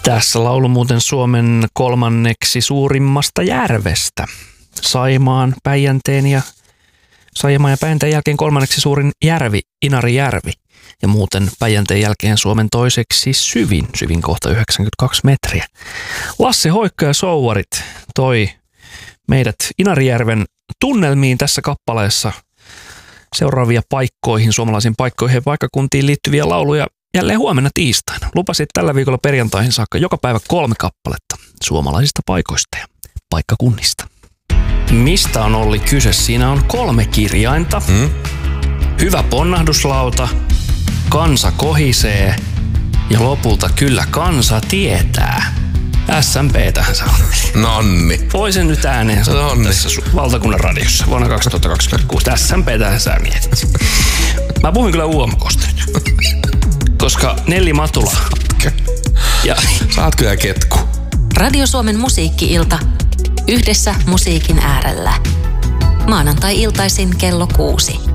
Tässä laulu muuten Suomen 3. suurimmasta järvestä. Saimaan ja Päijänteen jälkeen 3. suurin järvi, Inarijärvi. Ja muuten Päijänteen jälkeen Suomen 2. syvin kohta 92 metriä. Lasse Hoikka ja Souvarit toi meidät Inarijärven tunnelmiin tässä kappaleessa. Seuraavia paikkoihin, suomalaisiin paikkoihin ja paikkakuntiin liittyviä lauluja jälleen huomenna tiistaina. Lupasit tällä viikolla perjantaihin saakka joka päivä 3 kappaletta suomalaisista paikoista ja paikkakunnista. Mistä on Olli kyse? Siinä on 3 kirjainta. Hyvä ponnahduslauta, kansa kohisee ja lopulta kyllä kansa tietää. SMP:tähän se on. Nonni. Voisin nyt ääneen sanoa tässä valtakunnan radiossa vuonna 2026. SMP:tähän sä mietit. Mä puhuin kyllä UMK:sta nyt. Koska Nelli Matula. Ja sä oot kyllä ketku. Radio Suomen musiikki-ilta. Yhdessä musiikin äärellä. Maanantai-iltaisin kello 6.